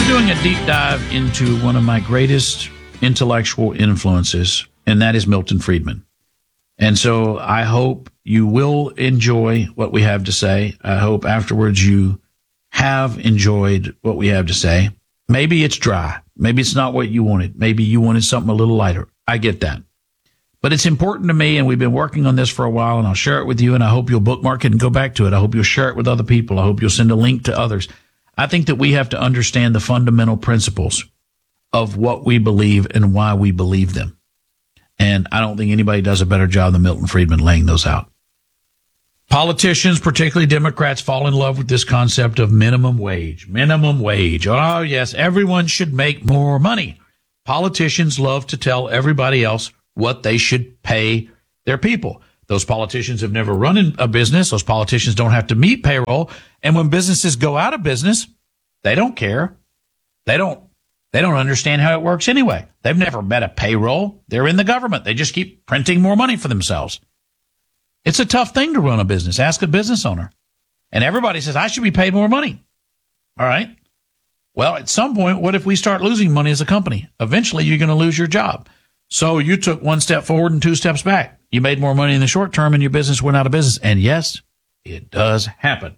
We're doing a deep dive into one of my greatest intellectual influences, and that is Milton Friedman. And so I hope you will enjoy what we have to say. I hope afterwards you have enjoyed what we have to say. Maybe it's dry. Maybe it's not what you wanted. Maybe you wanted something a little lighter. I get that. But it's important to me, and we've been working on this for a while, and I'll share it with you, and I hope you'll bookmark it and go back to it. I hope you'll share it with other people. I hope you'll send a link to others. I think that we have to understand the fundamental principles of what we believe and why we believe them. And I don't think anybody does a better job than Milton Friedman laying those out. Politicians, particularly Democrats, fall in love with this concept of minimum wage. Minimum wage. Oh, yes, everyone should make more money. Politicians love to tell everybody else what they should pay their people. Those politicians have never run a business. Those politicians don't have to meet payroll. And when businesses go out of business, they don't care. They don't understand how it works anyway. They've never met a payroll. They're in the government. They just keep printing more money for themselves. It's a tough thing to run a business. Ask a business owner. And everybody says, I should be paid more money. All right. Well, at some point, what if we start losing money as a company? Eventually, you're going to lose your job. So you took one step forward and two steps back. You made more money in the short term and your business went out of business. And yes, it does happen.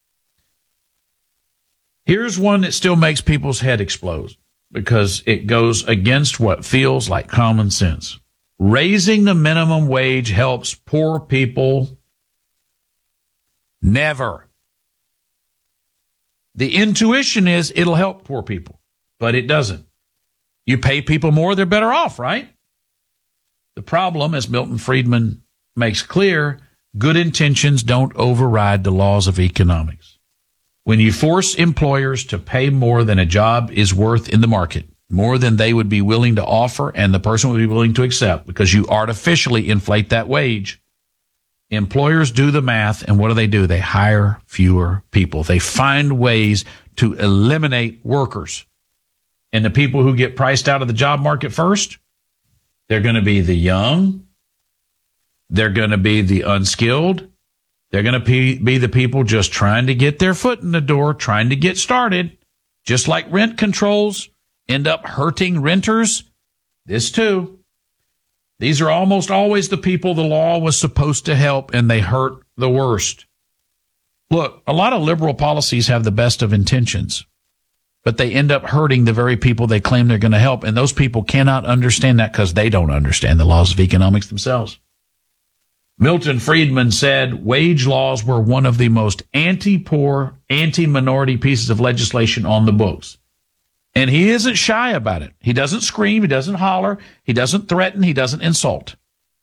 Here's one that still makes people's head explode because it goes against what feels like common sense. Raising the minimum wage helps poor people. Never. The intuition is it'll help poor people, but it doesn't. You pay people more, they're better off, right? The problem, as Milton Friedman makes clear, good intentions don't override the laws of economics. When you force employers to pay more than a job is worth in the market, more than they would be willing to offer and the person would be willing to accept because you artificially inflate that wage, employers do the math, and what do? They hire fewer people. They find ways to eliminate workers. And the people who get priced out of the job market first, they're going to be the young. They're going to be the unskilled. They're going to be the people just trying to get their foot in the door, trying to get started. Just like rent controls end up hurting renters, this too. These are almost always the people the law was supposed to help, and they hurt the worst. Look, a lot of liberal policies have the best of intentions, but they end up hurting the very people they claim they're going to help. And those people cannot understand that because they don't understand the laws of economics themselves. Milton Friedman said wage laws were one of the most anti-poor, anti-minority pieces of legislation on the books. And he isn't shy about it. He doesn't scream. He doesn't holler. He doesn't threaten. He doesn't insult.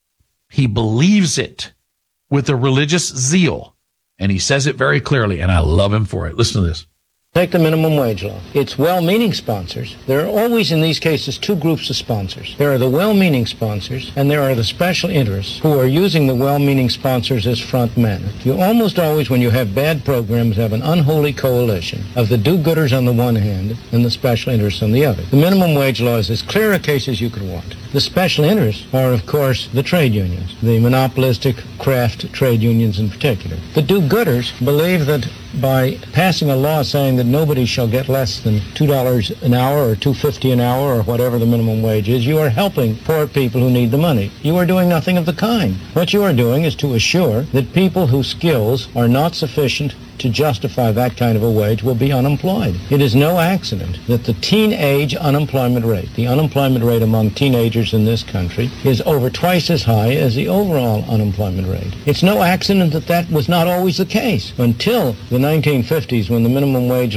He believes it with a religious zeal. And he says it very clearly, and I love him for it. Listen to this. Take the minimum wage law. It's well-meaning sponsors. There are always, in these cases, two groups of sponsors. There are the well-meaning sponsors, and there are the special interests who are using the well-meaning sponsors as front men. You almost always, when you have bad programs, have an unholy coalition of the do-gooders on the one hand and the special interests on the other. The minimum wage law is as clear a case as you could want. The special interests are, of course, the trade unions, the monopolistic craft trade unions in particular. The do-gooders believe that by passing a law saying that nobody shall get less than $2 an hour or $2.50 an hour or whatever the minimum wage is, you are helping poor people who need the money. You are doing nothing of the kind. What you are doing is to assure that people whose skills are not sufficient to justify that kind of a wage will be unemployed. It is no accident that the teenage unemployment rate, the unemployment rate among teenagers in this country, is over twice as high as the overall unemployment rate. It's no accident that that was not always the case until the 1950s, when the minimum wage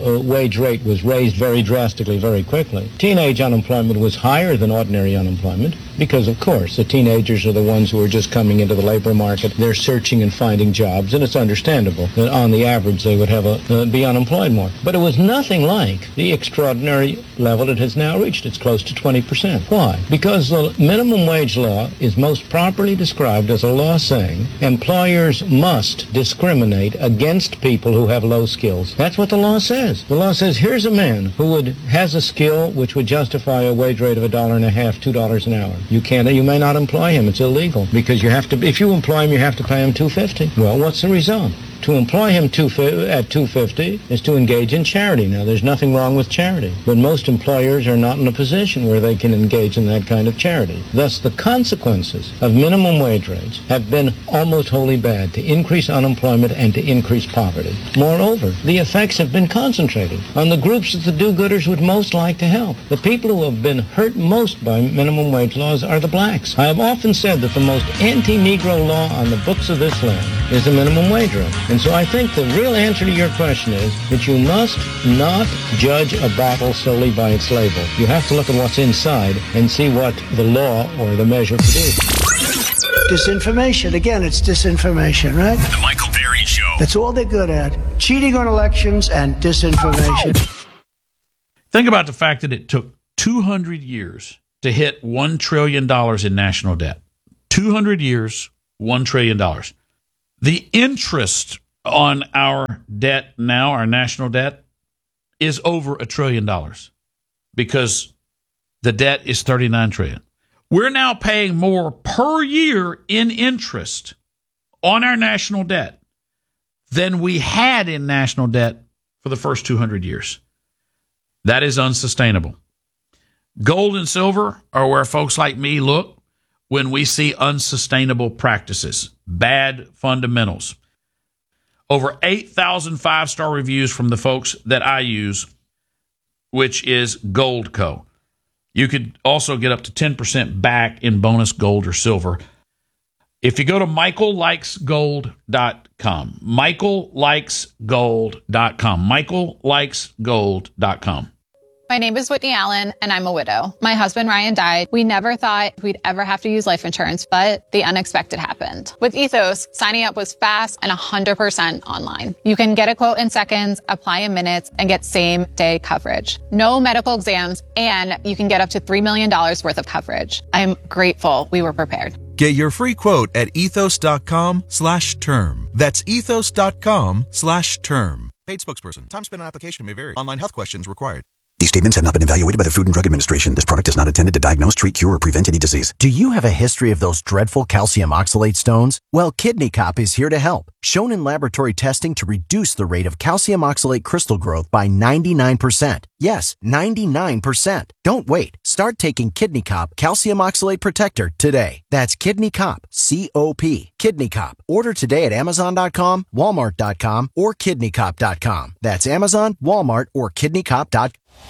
rate was raised very drastically, very quickly. Teenage unemployment was higher than ordinary unemployment because, of course, the teenagers are the ones who are just coming into the labor market. They're searching and finding jobs, and it's understandable that on the average they would have be unemployed more. But it was nothing like the extraordinary level it has now reached. It's close to 20%. Why? Because the minimum wage law is most properly described as a law saying employers must discriminate against people who have low skills. That's what the law says. The law says here's a man who has a skill which would justify a wage rate of $1.50, $2 an hour. You may not employ him. It's illegal because you have to. If you employ him, you have to pay him $2.50. Well, what's the result? To employ him at $250 is to engage in charity. Now, there's nothing wrong with charity, but most employers are not in a position where they can engage in that kind of charity. Thus, the consequences of minimum wage rates have been almost wholly bad, to increase unemployment and to increase poverty. Moreover, the effects have been concentrated on the groups that the do-gooders would most like to help. The people who have been hurt most by minimum wage laws are the blacks. I have often said that the most anti-Negro law on the books of this land is the minimum wage rate. And so I think the real answer to your question is that you must not judge a bottle solely by its label. You have to look at what's inside and see what the law or the measure produces. Disinformation. Again, it's disinformation, right? The Michael Berry Show. That's all they're good at. Cheating on elections and disinformation. Think about the fact that it took 200 years to hit $1 trillion in national debt. 200 years, $1 trillion. The interest on our debt now, our national debt, is over $1 trillion because the debt is $39 trillion. We're now paying more per year in interest on our national debt than we had in national debt for the first 200 years. That is unsustainable. Gold and silver are where folks like me look when we see unsustainable practices, bad fundamentals. Over 8,000 five-star reviews from the folks that I use, which is Goldco. You could also get up to 10% back in bonus gold or silver. If you go to michaellikesgold.com, michaellikesgold.com, michaellikesgold.com. My name is Whitney Allen, and I'm a widow. My husband, Ryan, died. We never thought we'd ever have to use life insurance, but the unexpected happened. With Ethos, signing up was fast and 100% online. You can get a quote in seconds, apply in minutes, and get same-day coverage. No medical exams, and you can get up to $3 million worth of coverage. I'm grateful we were prepared. Get your free quote at ethos.com/term. That's ethos.com/term. Paid spokesperson. Time spent on application may vary. Online health questions required. These statements have not been evaluated by the Food and Drug Administration. This product is not intended to diagnose, treat, cure, or prevent any disease. Do you have a history of those dreadful calcium oxalate stones? Well, Kidney Cop is here to help. Shown in laboratory testing to reduce the rate of calcium oxalate crystal growth by 99%. Yes, 99%. Don't wait. Start taking Kidney Cop Calcium Oxalate Protector today. That's Kidney Cop, C-O-P. Kidney Cop. Order today at Amazon.com, Walmart.com, or KidneyCop.com. That's Amazon, Walmart, or KidneyCop.com.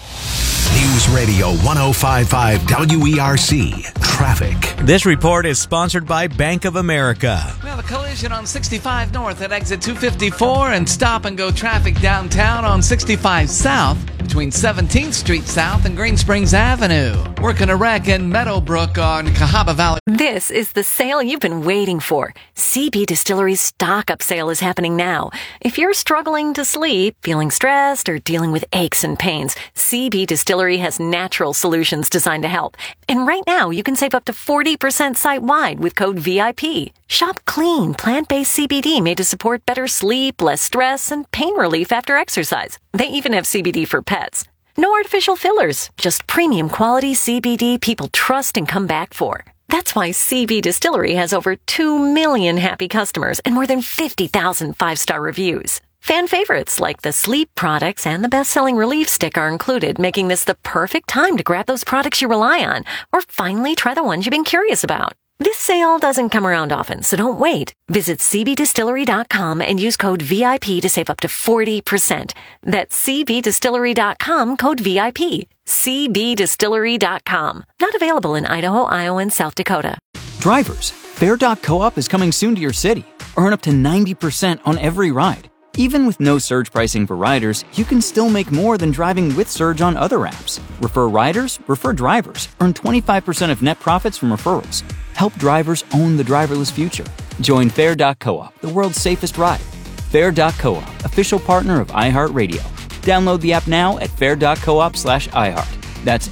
News Radio 105.5 WERC. Traffic. This report is sponsored by Bank of America. We have a collision on 65 North at exit 254 and stop-and-go traffic downtown on 65 South between 17th Street South and Green Springs Avenue. Working a wreck in Meadowbrook on Cahaba Valley. This is the sale you've been waiting for. CB Distillery's stock-up sale is happening now. If you're struggling to sleep, feeling stressed, or dealing with aches and pains, CB Distillery has natural solutions designed to help. And right now, you can save up to 40% site-wide with code VIP. Shop clean, plant-based CBD made to support better sleep, less stress, and pain relief after exercise. They even have CBD for pets. No artificial fillers, just premium quality CBD people trust and come back for. That's why CB Distillery has over 2 million happy customers and more than 50,000 five-star reviews. Fan favorites like the sleep products and the best-selling relief stick are included, making this the perfect time to grab those products you rely on or finally try the ones you've been curious about. This sale doesn't come around often, so don't wait. Visit cbdistillery.com and use code VIP to save up to 40%. That's cbdistillery.com, code VIP. cbdistillery.com. Not available in Idaho, Iowa, and South Dakota. Drivers, Fair.coop is coming soon to your city. Earn up to 90% on every ride. Even with no surge pricing for riders, you can still make more than driving with Surge on other apps. Refer riders, refer drivers. Earn 25% of net profits from referrals. Help drivers own the driverless future. Join Fair.coop, the world's safest ride. Fair.coop, official partner of iHeartRadio. Download the app now at fair.coop/iHeart. That's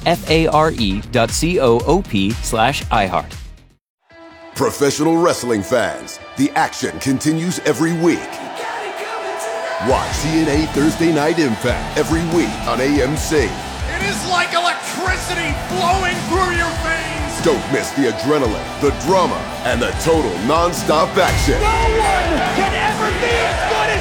FARE.coop/iHeart. Professional wrestling fans, the action continues every week. Watch TNA Thursday Night Impact every week on AMC. It is like electricity flowing through your veins. Don't miss the adrenaline, the drama, and the total non-stop action. No one can ever be as good as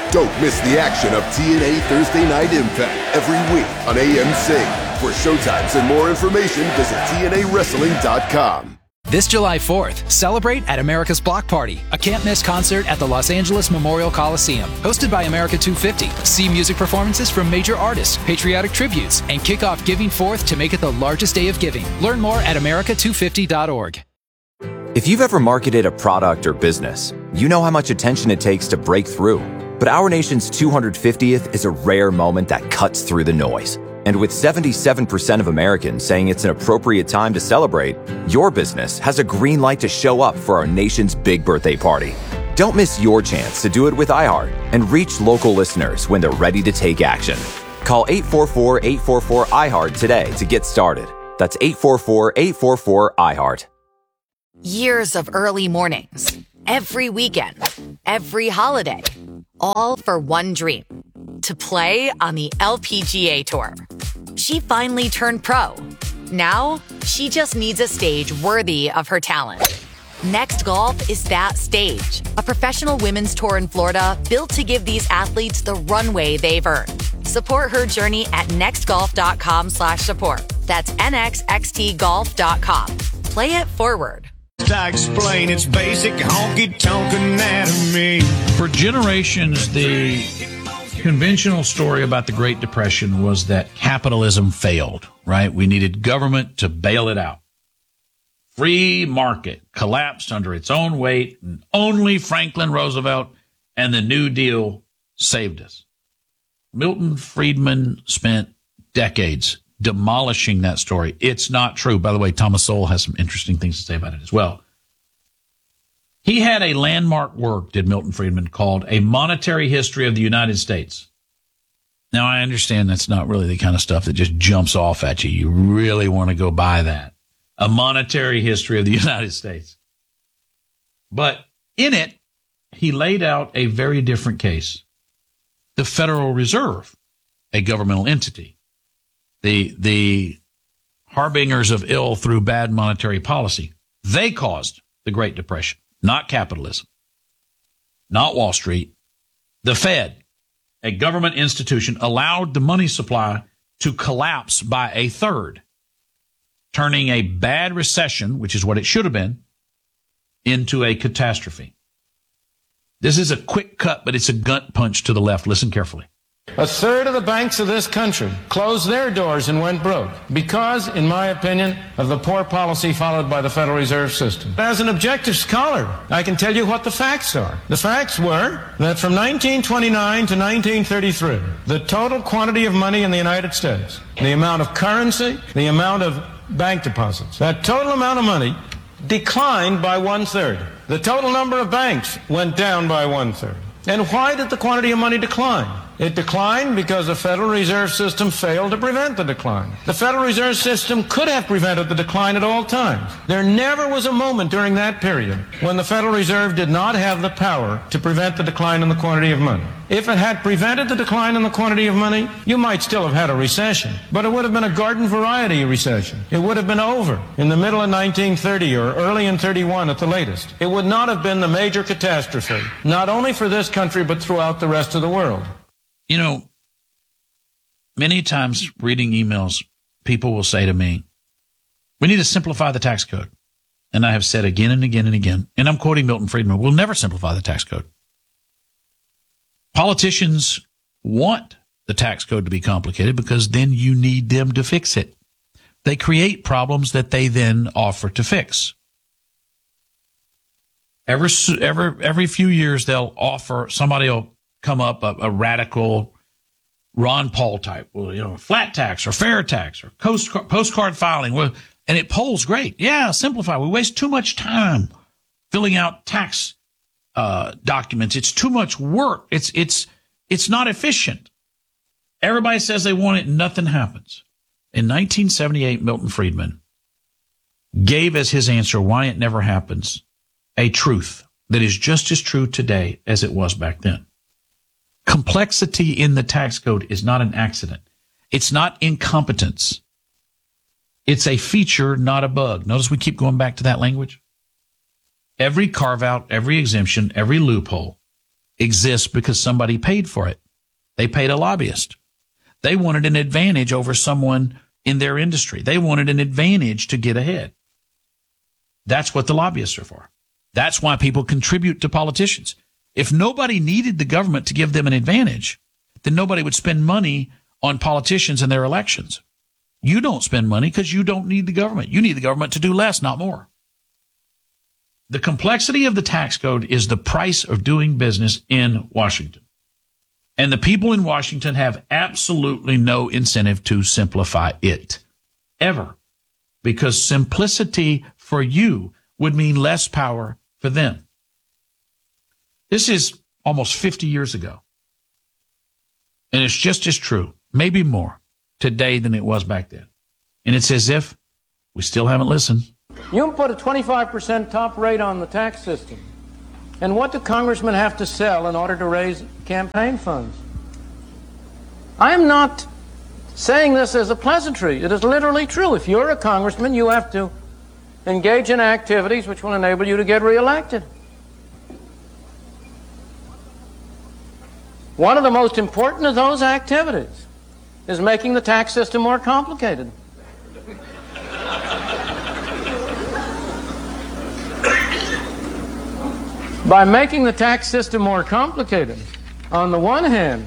Don't miss the action of TNA Thursday Night Impact every week on AMC. For showtimes and more information, visit TNAWrestling.com. This July 4th, celebrate at America's Block Party, a can't-miss concert at the Los Angeles Memorial Coliseum. Hosted by America 250, see music performances from major artists, patriotic tributes, and kick off Giving Forth to make it the largest day of giving. Learn more at america250.org. If you've ever marketed a product or business, you know how much attention it takes to break through. But our nation's 250th is a rare moment that cuts through the noise. And with 77% of Americans saying it's an appropriate time to celebrate, your business has a green light to show up for our nation's big birthday party. Don't miss your chance to do it with iHeart and reach local listeners when they're ready to take action. Call 844-844-iHeart today to get started. That's 844-844-iHeart. Years of early mornings, every weekend, every holiday, all for one dream. To play on the LPGA Tour. She finally turned pro. Now, she just needs a stage worthy of her talent. Next Golf is that stage. A professional women's tour in Florida built to give these athletes the runway they've earned. Support her journey at nextgolf.com/support. That's nxxtgolf.com. Play it forward. I explain its basic honky-tonk anatomy. For generations, the conventional story about the Great Depression was that capitalism failed, right? We needed government to bail it out. Free market collapsed under its own weight, and only Franklin Roosevelt and the New Deal saved us. Milton Friedman spent decades demolishing that story. It's not true. By the way, Thomas Sowell has some interesting things to say about it as well. He had a landmark work, did Milton Friedman, called A Monetary History of the United States. Now, I understand that's not really the kind of stuff that just jumps off at you. You really want to go buy that. A Monetary History of the United States. But in it, he laid out a very different case. The Federal Reserve, a governmental entity. The harbingers of ill through bad monetary policy. They caused the Great Depression. Not capitalism, not Wall Street. The Fed, a government institution, allowed the money supply to collapse by a third, turning a bad recession, which is what it should have been, into a catastrophe. This is a quick cut, but it's a gut punch to the left. Listen carefully. A third of the banks of this country closed their doors and went broke because, in my opinion, of the poor policy followed by the Federal Reserve System. As an objective scholar, I can tell you what the facts are. The facts were that from 1929 to 1933, the total quantity of money in the United States, the amount of currency, the amount of bank deposits, that total amount of money declined by 1/3. The total number of banks went down by 1/3. And why did the quantity of money decline? It declined because the Federal Reserve System failed to prevent the decline. The Federal Reserve System could have prevented the decline at all times. There never was a moment during that period when the Federal Reserve did not have the power to prevent the decline in the quantity of money. If it had prevented the decline in the quantity of money, you might still have had a recession, but it would have been a garden variety recession. It would have been over in the middle of 1930 or early in 31 at the latest. It would not have been the major catastrophe, not only for this country, but throughout the rest of the world. You know, many times reading emails, people will say to me, we need to simplify the tax code. And I have said again and again and again, and I'm quoting Milton Friedman, we'll never simplify the tax code. Politicians want the tax code to be complicated because then you need them to fix it. They create problems that they then offer to fix. Every few years, they'll offer, somebody will come up, a radical Ron Paul type, well, flat tax or fair tax or postcard filing. Well, and it polls great. Yeah, simplify. We waste too much time filling out tax documents. It's too much work. It's not efficient. Everybody says they want it. Nothing happens. In 1978, Milton Friedman gave as his answer why it never happens a truth that is just as true today as it was back then. Complexity in the tax code is not an accident. It's not incompetence. It's a feature, not a bug. Notice we keep going back to that language. Every carve-out, every exemption, every loophole exists because somebody paid for it. They paid a lobbyist. They wanted an advantage over someone in their industry. They wanted an advantage to get ahead. That's what the lobbyists are for. That's why people contribute to politicians. If nobody needed the government to give them an advantage, then nobody would spend money on politicians and their elections. You don't spend money because you don't need the government. You need the government to do less, not more. The complexity of the tax code is the price of doing business in Washington. And the people in Washington have absolutely no incentive to simplify it, ever. Because simplicity for you would mean less power for them. This is almost 50 years ago. And it's just as true, maybe more, today than it was back then. And it's as if we still haven't listened. You can put a 25% top rate on the tax system. And what do congressmen have to sell in order to raise campaign funds? I am not saying this as a pleasantry. It is literally true. If you're a congressman, you have to engage in activities which will enable you to get reelected. One of the most important of those activities is making the tax system more complicated. By making the tax system more complicated, on the one hand,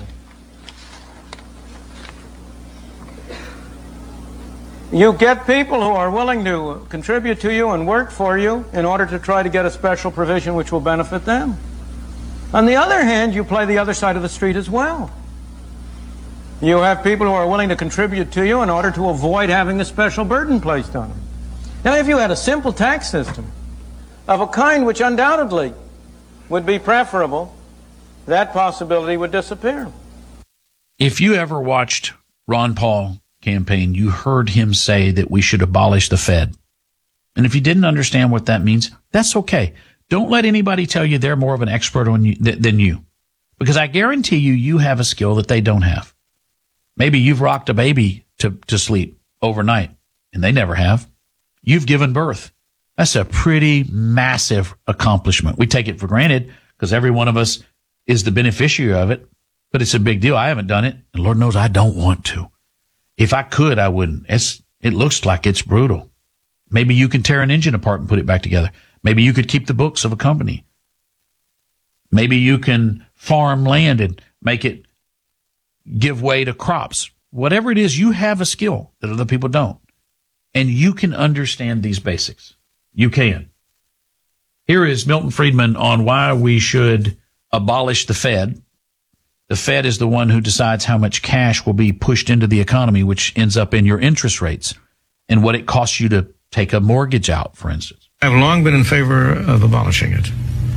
you get people who are willing to contribute to you and work for you in order to try to get a special provision which will benefit them. On the other hand, you play the other side of the street as well. You have people who are willing to contribute to you in order to avoid having a special burden placed on them. Now, if you had a simple tax system of a kind which undoubtedly would be preferable, that possibility would disappear. If you ever watched Ron Paul campaign, you heard him say that we should abolish the Fed. And if you didn't understand what that means, that's okay. Don't let anybody tell you they're more of an expert on you than you. Because I guarantee you have a skill that they don't have. Maybe you've rocked a baby to sleep overnight, and they never have. You've given birth. That's a pretty massive accomplishment. We take it for granted because every one of us is the beneficiary of it, but it's a big deal. I haven't done it, and Lord knows I don't want to. If I could, I wouldn't. It looks like it's brutal. Maybe you can tear an engine apart and put it back together. Maybe you could keep the books of a company. Maybe you can farm land and make it give way to crops. Whatever it is, you have a skill that other people don't. And you can understand these basics. You can. Here is Milton Friedman on why we should abolish the Fed. The Fed is the one who decides how much cash will be pushed into the economy, which ends up in your interest rates and what it costs you to take a mortgage out, for instance. I've long been in favor of abolishing it.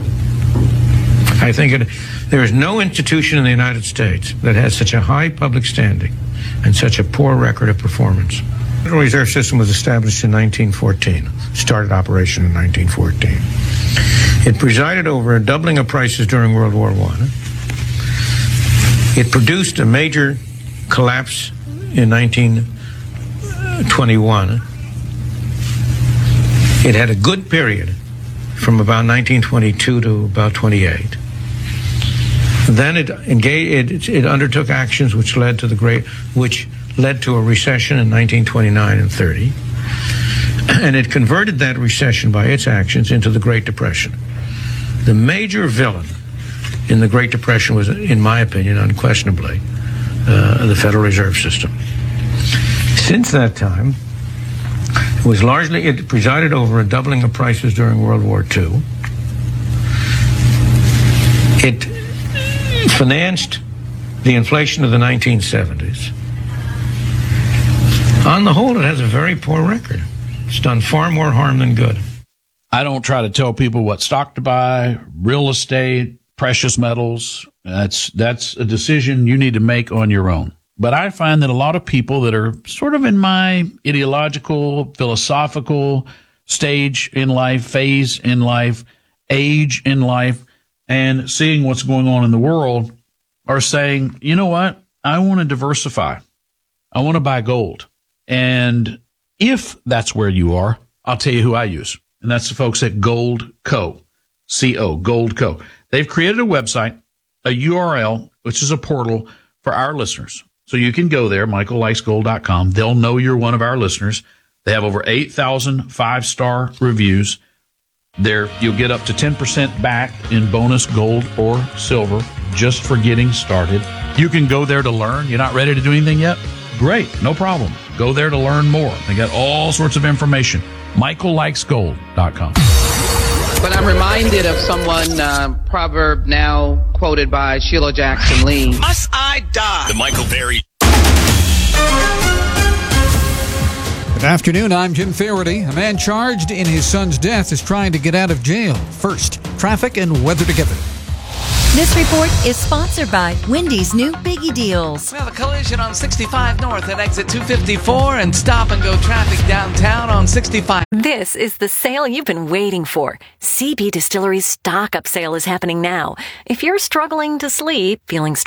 I think there is no institution in the United States that has such a high public standing and such a poor record of performance. The Federal Reserve System was established in 1914, started operation in 1914. It presided over a doubling of prices during World War I. It produced a major collapse in 1921. It had a good period from about 1922 to about 28. Then it undertook actions which led to a recession in 1929 and 30, and it converted that recession by its actions into the Great Depression. The major villain in the Great Depression was, in my opinion, unquestionably, the Federal Reserve System. Since that time, it presided over a doubling of prices during World War II. It financed the inflation of the 1970s. On the whole, it has a very poor record. It's done far more harm than good. I don't try to tell people what stock to buy, real estate, precious metals. That's a decision you need to make on your own. But I find that a lot of people that are sort of in my ideological, philosophical stage in life, phase in life, age in life, and seeing what's going on in the world are saying, you know what? I want to diversify. I want to buy gold. And if that's where you are, I'll tell you who I use. And that's the folks at Gold Co. C-O, Gold Co. They've created a website a URL, which is a portal for our listeners. So you can go there, michaellikesgold.com. They'll know you're one of our listeners. They have over 8,000 5-star reviews. There, you'll get up to 10% back in bonus gold or silver just for getting started. You can go there to learn. You're not ready to do anything yet? Great, no problem. Go there to learn more. They got all sorts of information. michaellikesgold.com. But I'm reminded of someone, proverb now quoted by Sheila Jackson Lee. Must I die? The Michael Berry. Good afternoon, I'm Jim Faraday. A man charged in his son's death is trying to get out of jail. First, traffic and weather together. This report is sponsored by Wendy's new Biggie Deals. We have a collision on 65 North at exit 254 and stop and go traffic downtown on 65. This is the sale you've been waiting for. CB Distillery's stock-up sale is happening now. If you're struggling to sleep, feeling